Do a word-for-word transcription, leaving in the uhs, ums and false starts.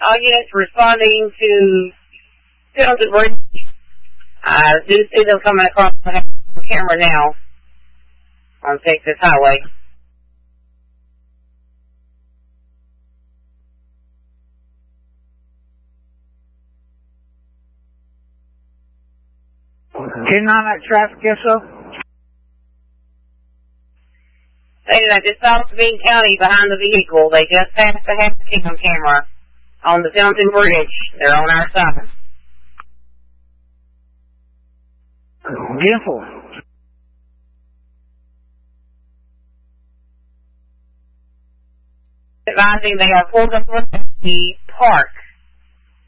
all units responding to Pendleton Bridge. I do see them coming across the camera now on Texas Highway. ten nine at traffic, yes, sir? Stated I just saw Sabine County behind the vehicle. They just passed the Happy Kingdom camera on the Pendleton Bridge. They're on our side. Beautiful. Advising they are pulled up at the park.